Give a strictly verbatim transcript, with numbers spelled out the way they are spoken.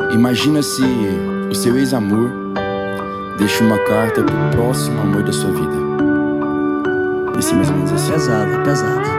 Imagina se o seu ex-amor deixa uma carta pro próximo amor da sua vida. Esse é mais ou menos assim. Pesado, pesado.